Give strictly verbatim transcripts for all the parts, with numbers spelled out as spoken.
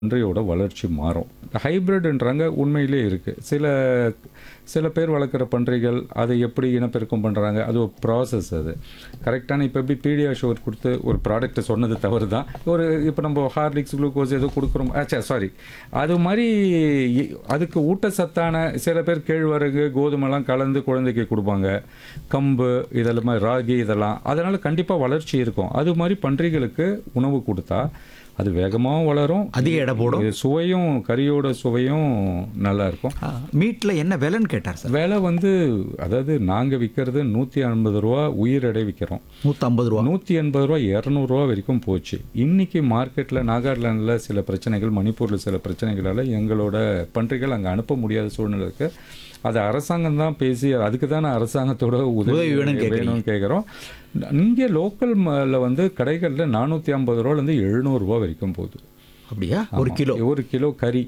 பன்றியோட வளர்ச்சி மாறும். ஹைபிரிட்ன்றாங்க உண்மையிலே இருக்கு. சில சில பேர் வளர்க்குற பன்றிகள் அதை எப்படி இனப்பெருக்கம் பண்ணுறாங்க, அது ஒரு ப்ராசஸ். அது கரெக்டான இப்போ எப்படி பீடியாஷோர் கொடுத்து ஒரு ப்ராடக்ட்டை சொன்னது தவறு தான். ஒரு இப்போ நம்ம ஹார்லிக்ஸ் குளுக்கோஸ் ஏதோ கொடுக்குறோம், ஆச்சா சாரி அது மாதிரி இ- அதுக்கு ஊட்டச்சத்தான சில பேர் கேழ்வரகு கோதுமைலாம் கலந்து குழந்தைக்கு கொடுப்பாங்க, கம்பு இதெல்லாம் ராகி இதெல்லாம், அதனால் கண்டிப்பாக வளர்ச்சி இருக்கும். அது மாதிரி பன்றிகளுக்கு உணவு கொடுத்தா அது வேகமாகவும் வளரும், அதிக எடை போடும். இது சுவையும் கறியோட சுவையும் நல்லா இருக்கும். மீட்டில் என்ன விலைன்னு கேட்டார் சார். விலை வந்து அதாவது நாங்கள் விற்கிறது நூற்றி ஐம்பது ரூபா உயிர் எடை விற்கிறோம். நூற்றம்பது ரூபா. நூற்றி எண்பது ரூபா இரநூறுவா வரைக்கும் போச்சு. இன்னைக்கு மார்க்கெட்டில் நாகாலாண்டில் சில பிரச்சனைகள், மணிப்பூரில் சில பிரச்சனைகளால் எங்களோட பன்றிகள் அங்கே அனுப்ப முடியாத சூழ்நிலை இருக்கு. அது அரசாங்கம் தான் பேசி, அதுக்கு தான் நான் அரசாங்கத்தோட உதவி உதவி வேணும்னு கேக்குறீங்க. வேணும்னு கேட்குறோம். இங்கே லோக்கல் வந்து கடைகளில் நானூற்றி ஐம்பது ரூபாலேருந்து எழுநூறுவா வரைக்கும் போகுது. அப்படியா? ஒரு கிலோ. ஒரு கிலோ கறி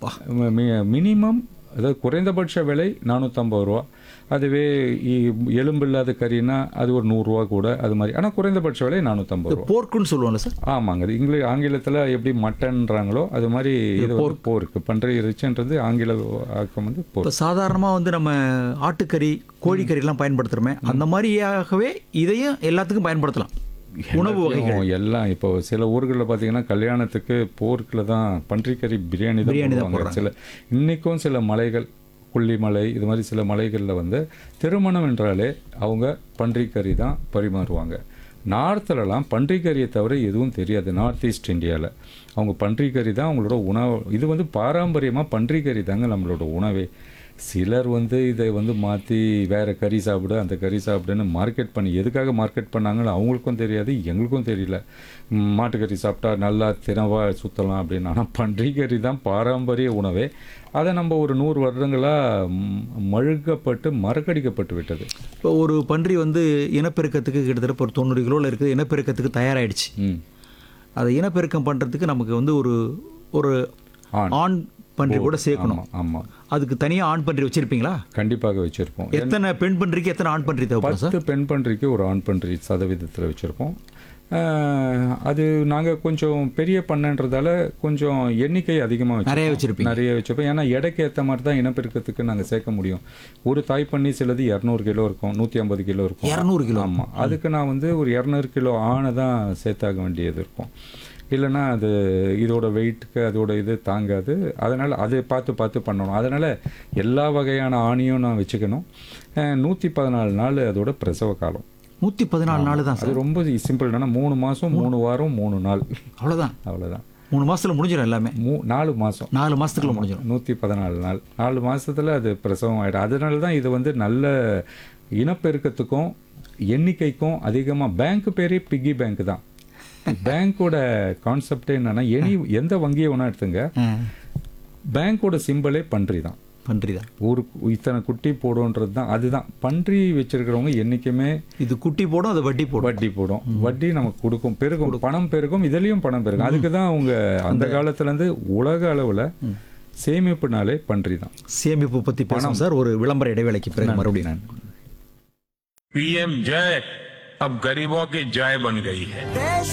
மினிமம், அதாவது குறைந்தபட்ச விலை நானூற்றம்பது ரூபா. அதுவே இ- எலும்பு இல்லாத கறினா அது ஒரு நூறுரூவா கூட, அது மாதிரி. ஆனால் குறைந்தபட்ச விலை நானூற்றம்பது ரூபா. போர்க்குன்னு சொல்லுவாங்க சார். ஆமாங்க, அது இங்கிலீஷ் ஆங்கிலத்தில் எப்படி மட்டன்றாங்களோ அது மாதிரி இது வந்து போருக்கு. பன்றி இறைச்சின்றது ஆங்கில ஆக்கம் வந்து போர். இப்போ சாதாரணமாக வந்து நம்ம ஆட்டுக்கறி கோழிக்கறிலாம் பயன்படுத்துகிறோமே, அந்த மாதிரியாகவே இதையும் எல்லாத்துக்கும் பயன்படுத்தலாம். உணவு வகைகள் எல்லாத்தையும் எல்லாம் இப்போ சில ஊர்களில் பார்த்தீங்கன்னா கல்யாணத்துக்கு போர்க்கில் தான் பன்றிக்கறி பிரியாணி தான் பிரியாணி தான் போடுவாங்க. போடுறாங்க. சில இன்றைக்கும் சில மலைகள், கொல்லிமலை இது மாதிரி சில மலைகளில் வந்து திருமணம் என்றாலே அவங்க பன்றிக்கறி தான் பரிமாறுவாங்க. நார்த்துலலாம் பன்றிக்கறியை தவிர எதுவும் தெரியாது. நார்த் ஈஸ்ட் இந்தியாவில் அவங்க பன்றிக்கறி தான் அவங்களோட உணவு. இது வந்து பாரம்பரியமாக பன்றிக்கறி தாங்க நம்மளோட உணவே. சிலர் வந்து இதை வந்து மாற்றி வேறு கறி சாப்பிடு அந்த கறி சாப்பிடுன்னு மார்க்கெட் பண்ணி, எதுக்காக மார்க்கெட் பண்ணாங்கன்னு அவங்களுக்கும் தெரியாது, எங்களுக்கும் தெரியல. ம், மாட்டுக்கறி சாப்பிட்டா நல்லா தினவாக சுற்றலாம் அப்படின்னு. ஆனால் பன்றிக்கறி தான் பாரம்பரிய உணவே. அதை நம்ம ஒரு நூறு வருடங்களாக மழுகப்பட்டு மறக்கடிக்கப்பட்டு விட்டது. இப்போ ஒரு பன்றி வந்து இனப்பெருக்கத்துக்கு கிட்டத்தட்ட ஒரு தொண்ணூறு கிலோவில் இருக்குது, இனப்பெருக்கத்துக்கு தயாராகிடுச்சு. ம் அதை இனப்பெருக்கம் பண்ணுறதுக்கு நமக்கு வந்து ஒரு ஒரு ஆண். ஆண் பன்றி கூட சேர்க்கணும். ஆமாம் ஆமாம், அதுக்கு தனியாக ஆண் பன்றி வச்சுருப்பீங்களா? கண்டிப்பாக வச்சுருப்போம். எத்தனை பெண் பன்றிக்கு எத்தனை ஆண் பன்றி தேவைப்படும் சார்? பத்து பெண் பன்றிக்கு ஒரு ஆண் பன்றி சதவீதத்தில் வச்சுருக்கோம். அது நாங்கள் கொஞ்சம் பெரிய பண்ணன்றதால கொஞ்சம் எண்ணிக்கை அதிகமாக நிறைய வச்சிருப்பீங்க. நிறைய வச்சுருப்போம். ஏன்னா எடைக்கு ஏற்ற மாதிரி தான் இனப்பெருக்கத்துக்கு நாங்கள் சேர்க்க முடியும். ஒரு தாய் பண்ணி சிலது இரநூறு கிலோ இருக்கும், நூற்றி ஐம்பது கிலோ இருக்கும். இரநூறு கிலோ. ஆமாம், அதுக்கு நான் வந்து ஒரு இரநூறு கிலோ ஆணை தான் சேர்த்தாக வேண்டியது இருக்கும். இல்லைன்னா அது இதோட வெயிட்டுக்கு அதோட இது தாங்காது. அதனால் அது பார்த்து பார்த்து பண்ணணும். அதனால் எல்லா வகையான ஆணையும் நான் வச்சுக்கணும். நூற்றி பதினாலு நாள் அதோட பிரசவ காலம். நூற்றி பதினாலு நாள் தான் அது சார். ரொம்ப சிம்பிள் தானே. மூணு மாதம் மூணு வாரம் மூணு நாள், அவ்வளோதான். அவ்வளோதான். மூணு மாதத்தில் முடிஞ்சிடும் எல்லாமே. மூ நாலு மாதம் நாலு மாதத்துக்குள்ள முடிஞ்சிடும். நூற்றி பதினாலு நாள் நாலு மாதத்தில் அது பிரசவம் ஆகிடும். அதனால தான் இது வந்து நல்ல இனப்பெருக்கத்துக்கும் எண்ணிக்கைக்கும் அதிகமாக. பேங்க் பேரே பிக்கி பேங்க் தான். பேங்க்கோட கான்செப்டே என்னன்னா, எனி எந்த வங்கியை வேணா எடுத்துங்க, பேங்க்கோட சிம்பிளே பன்றி தான். பன்றி தான். ஒரு இத்தனை குட்டி போடுன்றது தான். அதுதான் பன்றி வச்சிருக்கிறவங்க என்றைக்குமே இது குட்டி போடும், அது வட்டி போடும். வட்டி போடும். வட்டி நமக்கு கொடுக்கும், பெருகும், பணம் பெருகும், இதுலேயும் பணம் பெருகும். அதுக்கு தான் அவங்க அந்த காலத்துலேருந்து உலக அளவில் சேமிப்புனாலே பன்றி தான். சேமிப்பு பற்றி பணம் சார். ஒரு விளம்பர இடைவேளைக்கு பிறகு மறுபடியும் நான் पीएम जय अब गरीबों की जय बन गई है.